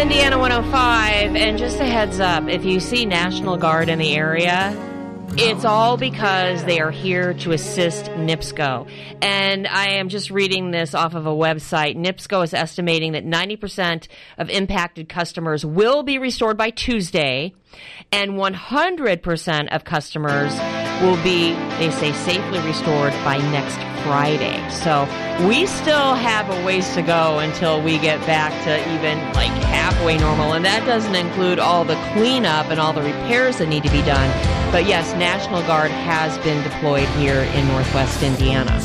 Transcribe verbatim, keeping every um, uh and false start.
Indiana one oh five, and just a heads up, if you see National Guard in the area, it's all because they are here to assist NIPSCO. And I am just reading this off of a website. NIPSCO is estimating that ninety percent of impacted customers will be restored by Tuesday, and one hundred percent of customers will be, they say, safely restored by next Friday. So we still have a ways to go until we get back to even like halfway normal. And that doesn't include all the cleanup and all the repairs that need to be done. But yes, National Guard has been deployed here in Northwest Indiana.